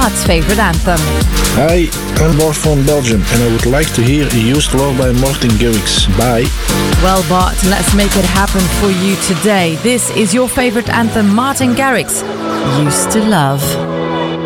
Bart's favorite anthem. Hi, I'm Bart from Belgium and I would like to hear Used to Love by Martin Garrix. Bye. Well, Bart, let's make it happen for you today. This is your favorite anthem, Martin Garrix, Used to Love.